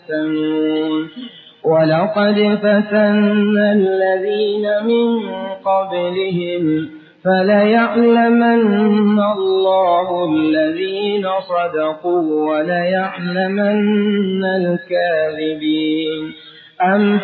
يفتنون ولقد فتنا الذين من قبلهم فليعلمن الله الذين صدقوا وليعلمن الكاذبين